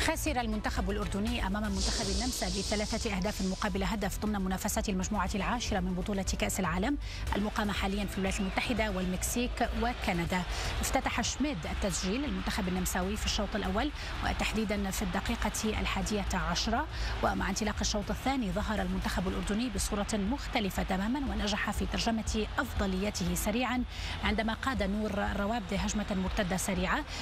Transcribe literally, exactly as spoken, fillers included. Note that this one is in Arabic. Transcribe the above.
خسر المنتخب الأردني أمام منتخب النمسا بثلاثة أهداف مقابل هدف ضمن منافسات المجموعة العاشرة من بطولة كأس العالم المقامة حاليا في الولايات المتحدة والمكسيك وكندا. افتتح شميد التسجيل المنتخب النمساوي في الشوط الأول وتحديدا في الدقيقة الحادية عشرة، ومع انطلاق الشوط الثاني ظهر المنتخب الأردني بصورة مختلفة تماما ونجح في ترجمة أفضليته سريعا عندما قاد نور الروابد هجمة مرتدة سريعة